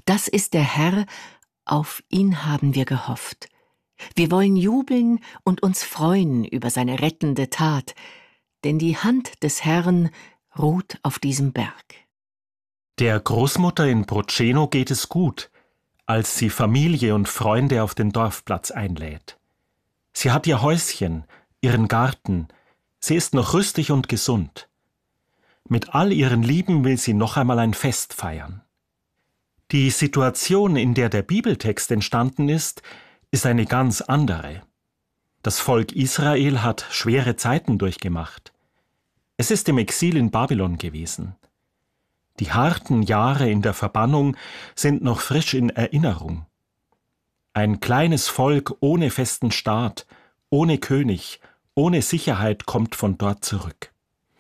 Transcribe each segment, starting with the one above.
Das ist der Herr, auf ihn haben wir gehofft. Wir wollen jubeln und uns freuen über seine rettende Tat, denn die Hand des Herrn ruht auf diesem Berg. Der Großmutter in Broceno geht es gut, als sie Familie und Freunde auf den Dorfplatz einlädt. Sie hat ihr Häuschen, ihren Garten, sie ist noch rüstig und gesund. Mit all ihren Lieben will sie noch einmal ein Fest feiern. Die Situation, in der der Bibeltext entstanden ist eine ganz andere. Das Volk Israel hat schwere Zeiten durchgemacht. Es ist im Exil in Babylon gewesen. Die harten Jahre in der Verbannung sind noch frisch in Erinnerung. Ein kleines Volk ohne festen Staat, ohne König, ohne Sicherheit kommt von dort zurück.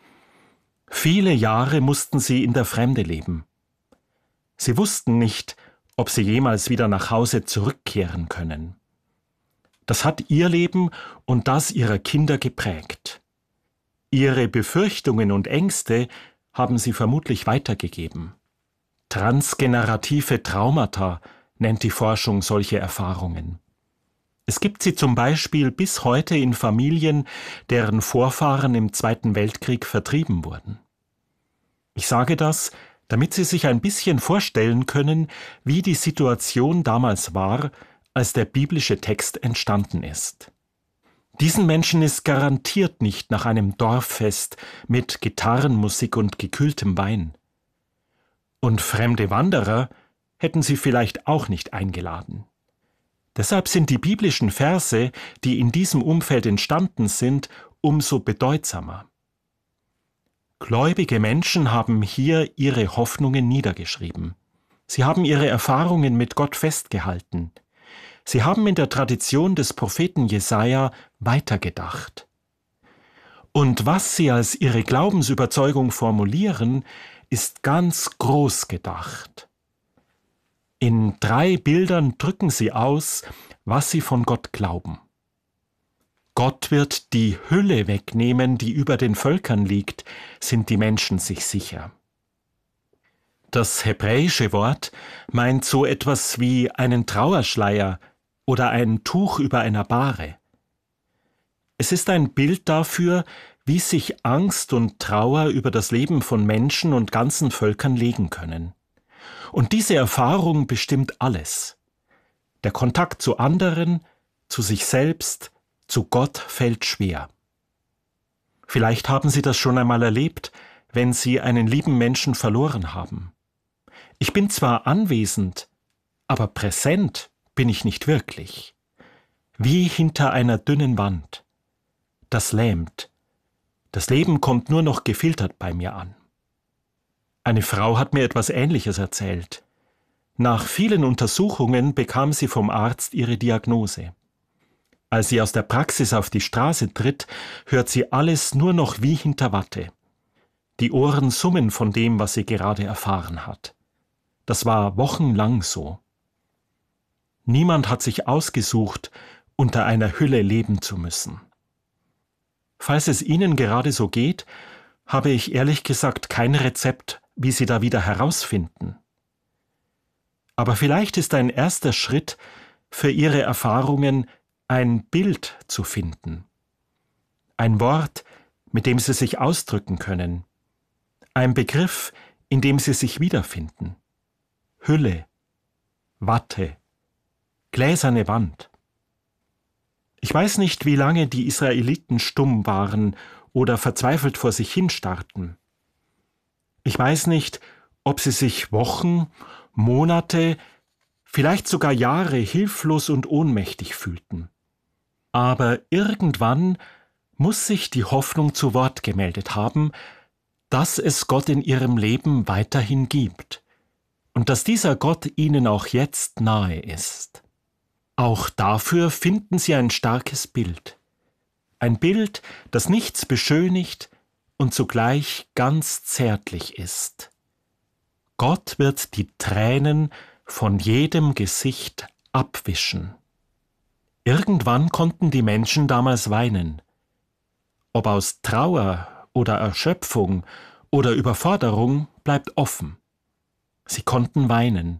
Viele Jahre mussten sie in der Fremde leben. Sie wussten nicht, ob sie jemals wieder nach Hause zurückkehren können. Das hat ihr Leben und das ihrer Kinder geprägt. Ihre Befürchtungen und Ängste haben sie vermutlich weitergegeben. Transgenerative Traumata nennt die Forschung solche Erfahrungen. Es gibt sie zum Beispiel bis heute in Familien, deren Vorfahren im Zweiten Weltkrieg vertrieben wurden. Ich sage das, damit Sie sich ein bisschen vorstellen können, wie die Situation damals war, als der biblische Text entstanden ist. Diesen Menschen ist garantiert nicht nach einem Dorffest mit Gitarrenmusik und gekühltem Wein. Und fremde Wanderer hätten sie vielleicht auch nicht eingeladen. Deshalb sind die biblischen Verse, die in diesem Umfeld entstanden sind, umso bedeutsamer. Gläubige Menschen haben hier ihre Hoffnungen niedergeschrieben. Sie haben ihre Erfahrungen mit Gott festgehalten. Sie haben in der Tradition des Propheten Jesaja weitergedacht. Und was sie als ihre Glaubensüberzeugung formulieren, ist ganz groß gedacht. In 3 Bildern drücken sie aus, was sie von Gott glauben. Gott wird die Hülle wegnehmen, die über den Völkern liegt, sind die Menschen sich sicher. Das hebräische Wort meint so etwas wie einen Trauerschleier oder ein Tuch über einer Bahre. Es ist ein Bild dafür, wie sich Angst und Trauer über das Leben von Menschen und ganzen Völkern legen können. Und diese Erfahrung bestimmt alles. Der Kontakt zu anderen, zu sich selbst, zu Gott fällt schwer. Vielleicht haben Sie das schon einmal erlebt, wenn Sie einen lieben Menschen verloren haben. Ich bin zwar anwesend, aber präsent bin ich nicht wirklich. Wie hinter einer dünnen Wand. Das lähmt. Das Leben kommt nur noch gefiltert bei mir an. Eine Frau hat mir etwas Ähnliches erzählt. Nach vielen Untersuchungen bekam sie vom Arzt ihre Diagnose. Als sie aus der Praxis auf die Straße tritt, hört sie alles nur noch wie hinter Watte. Die Ohren summen von dem, was sie gerade erfahren hat. Das war wochenlang so. Niemand hat sich ausgesucht, unter einer Hülle leben zu müssen. Falls es Ihnen gerade so geht, habe ich ehrlich gesagt kein Rezept, wie Sie da wieder herausfinden. Aber vielleicht ist ein erster Schritt für Ihre Erfahrungen, ein Bild zu finden. Ein Wort, mit dem Sie sich ausdrücken können. Ein Begriff, in dem Sie sich wiederfinden. Hülle, Watte, gläserne Wand. Ich weiß nicht, wie lange die Israeliten stumm waren oder verzweifelt vor sich hinstarrten. Ich weiß nicht, ob sie sich Wochen, Monate, vielleicht sogar Jahre hilflos und ohnmächtig fühlten. Aber irgendwann muss sich die Hoffnung zu Wort gemeldet haben, dass es Gott in ihrem Leben weiterhin gibt und dass dieser Gott ihnen auch jetzt nahe ist. Auch dafür finden sie ein starkes Bild. Ein Bild, das nichts beschönigt und zugleich ganz zärtlich ist. Gott wird die Tränen von jedem Gesicht abwischen. Irgendwann konnten die Menschen damals weinen. Ob aus Trauer oder Erschöpfung oder Überforderung, bleibt offen. Sie konnten weinen,